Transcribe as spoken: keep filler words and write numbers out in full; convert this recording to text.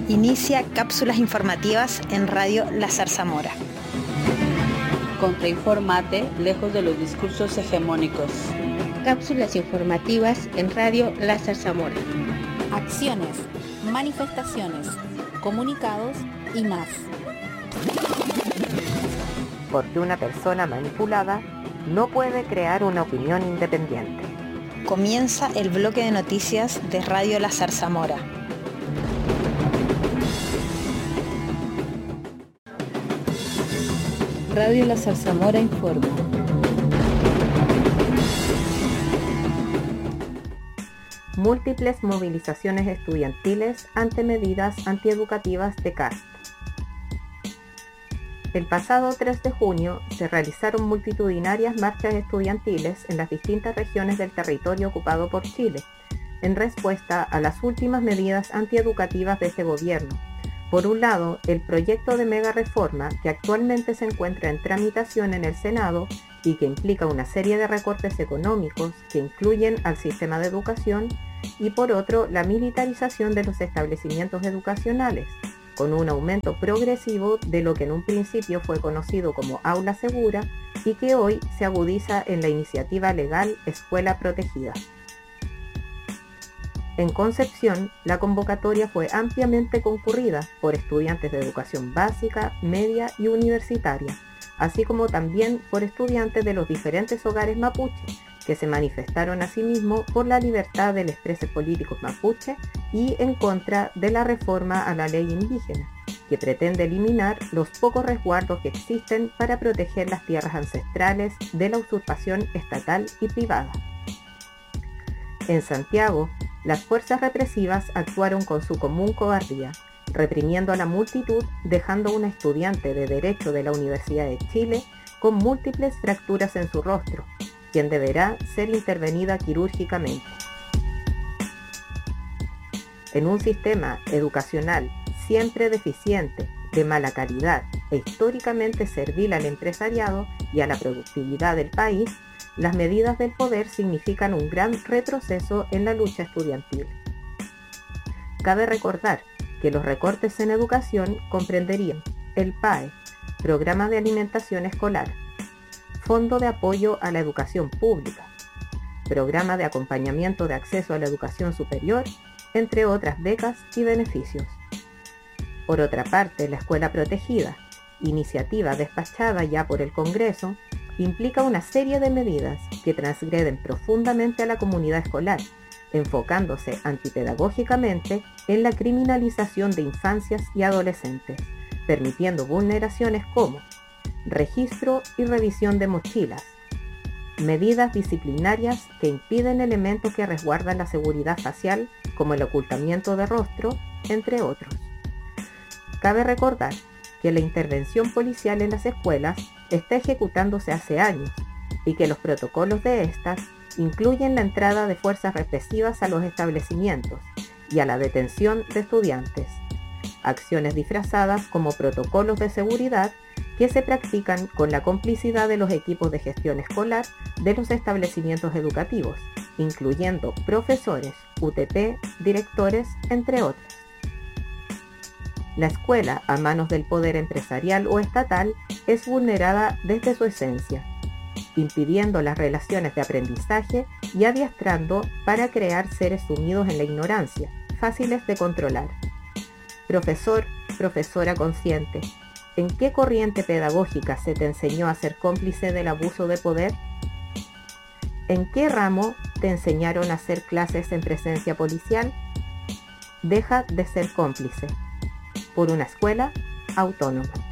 Inicia cápsulas informativas en Radio La Zarzamora. Contrainformate lejos de los discursos hegemónicos. Cápsulas informativas en Radio La Zarzamora. Acciones, manifestaciones, comunicados y más. Porque una persona manipulada no puede crear una opinión independiente. Comienza el bloque de noticias de Radio La Zarzamora. Radio La Zarzamora informa. Múltiples movilizaciones estudiantiles ante medidas antieducativas de C A S T. El pasado tres de junio se realizaron multitudinarias marchas estudiantiles en las distintas regiones del territorio ocupado por Chile, en respuesta a las últimas medidas antieducativas de este gobierno. Por un lado, el proyecto de mega reforma que actualmente se encuentra en tramitación en el Senado y que implica una serie de recortes económicos que incluyen al sistema de educación, y por otro, la militarización de los establecimientos educacionales, con un aumento progresivo de lo que en un principio fue conocido como aula segura y que hoy se agudiza en la iniciativa legal Escuela Protegida. En Concepción, la convocatoria fue ampliamente concurrida por estudiantes de educación básica, media y universitaria, así como también por estudiantes de los diferentes hogares mapuche, que se manifestaron asimismo por la libertad de los presos políticos mapuche y en contra de la reforma a la ley indígena, que pretende eliminar los pocos resguardos que existen para proteger las tierras ancestrales de la usurpación estatal y privada. En Santiago, las fuerzas represivas actuaron con su común cobardía, reprimiendo a la multitud, dejando a una estudiante de Derecho de la Universidad de Chile con múltiples fracturas en su rostro, quien deberá ser intervenida quirúrgicamente. En un sistema educacional siempre deficiente, de mala calidad e históricamente servil al empresariado y a la productividad del país, las medidas del poder significan un gran retroceso en la lucha estudiantil. Cabe recordar que los recortes en educación comprenderían el P A E, Programa de Alimentación Escolar, Fondo de Apoyo a la Educación Pública, Programa de Acompañamiento de Acceso a la Educación Superior, entre otras becas y beneficios. Por otra parte, la Escuela Protegida, iniciativa despachada ya por el Congreso, implica una serie de medidas que transgreden profundamente a la comunidad escolar, enfocándose antipedagógicamente en la criminalización de infancias y adolescentes, permitiendo vulneraciones como registro y revisión de mochilas, medidas disciplinarias que impiden elementos que resguardan la seguridad facial, como el ocultamiento de rostro, entre otros. Cabe recordar que la intervención policial en las escuelas está ejecutándose hace años y que los protocolos de estas incluyen la entrada de fuerzas represivas a los establecimientos y a la detención de estudiantes, acciones disfrazadas como protocolos de seguridad que se practican con la complicidad de los equipos de gestión escolar de los establecimientos educativos, incluyendo profesores, U T P, directores, entre otros. La escuela, a manos del poder empresarial o estatal, es vulnerada desde su esencia, impidiendo las relaciones de aprendizaje y adiestrando para crear seres sumidos en la ignorancia, fáciles de controlar. Profesor, profesora consciente, ¿en qué corriente pedagógica se te enseñó a ser cómplice del abuso de poder? ¿En qué ramo te enseñaron a hacer clases en presencia policial? Deja de ser cómplice. Por una escuela autónoma.